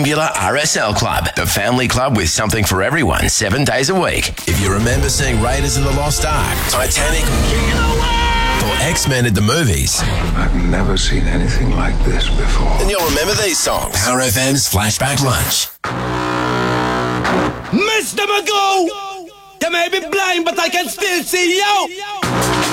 Singular RSL Club, the family club with something for everyone 7 days a week. If you remember seeing Raiders of the Lost Ark, Titanic, or X-Men at the movies, I've never seen anything like this before. then you'll remember these songs. Power FM's Flashback Lunch. Mr. Magoo! You may be blind, but I can still see you!